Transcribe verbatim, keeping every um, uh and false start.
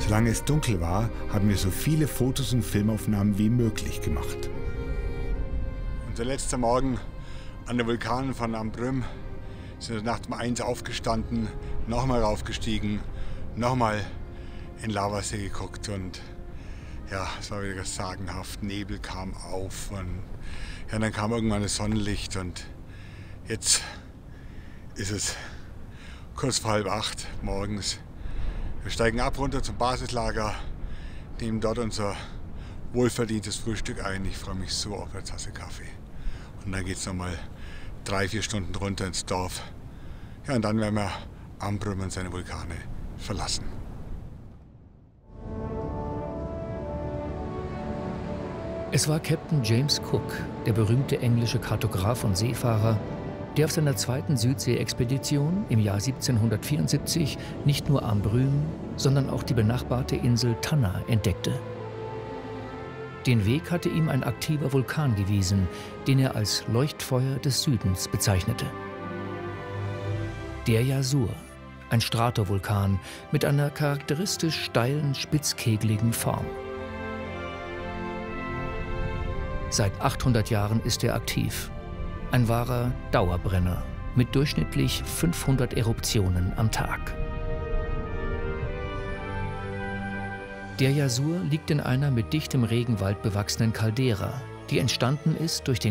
Solange es dunkel war, haben wir so viele Fotos und Filmaufnahmen wie möglich gemacht. Unser letzter Morgen an der Vulkan von Ambrym, sind wir nachts um eins aufgestanden, nochmal raufgestiegen, nochmal in den Lavasee geguckt und ja, es war wieder ganz sagenhaft. Nebel kam auf und ja, dann kam irgendwann das Sonnenlicht und jetzt ist es kurz vor halb acht morgens. Wir steigen ab runter zum Basislager, nehmen dort unser wohlverdientes Frühstück ein. Ich freue mich so auf eine Tasse Kaffee. Und dann geht es nochmal drei, vier Stunden runter ins Dorf. Ja, und dann werden wir Ambrym und seine Vulkane verlassen. Es war Captain James Cook, der berühmte englische Kartograf und Seefahrer, der auf seiner zweiten Südsee-Expedition im Jahr siebzehnhundertvierundsiebzig nicht nur Ambrym, sondern auch die benachbarte Insel Tanna entdeckte. Den Weg hatte ihm ein aktiver Vulkan gewiesen, den er als Leuchtfeuer des Südens bezeichnete. Der Yazur, ein Stratovulkan mit einer charakteristisch steilen, spitzkegeligen Form. Seit achthundert Jahren ist er aktiv. Ein wahrer Dauerbrenner mit durchschnittlich fünfhundert Eruptionen am Tag. Der Yazur liegt in einer mit dichtem Regenwald bewachsenen Caldera, die entstanden ist durch den